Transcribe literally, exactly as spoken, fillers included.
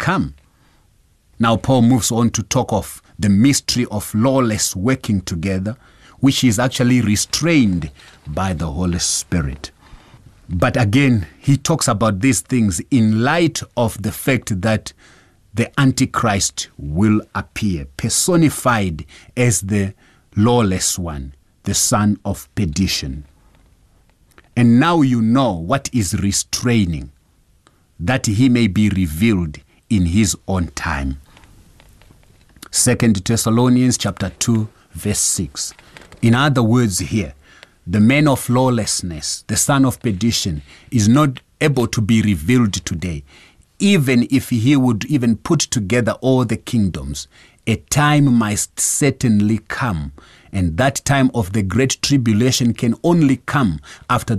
come. Now Paul moves on to talk of the mystery of lawless working together, which is actually restrained by the Holy Spirit. But again, he talks about these things in light of the fact that the Antichrist will appear, personified as the lawless one, the son of perdition. And now you know what is restraining, that he may be revealed in his own time. Second Thessalonians chapter two, verse six. In other words here, the man of lawlessness, the son of perdition, is not able to be revealed today. Even if he would even put together all the kingdoms, a time must certainly come. And that time of the great tribulation can only come after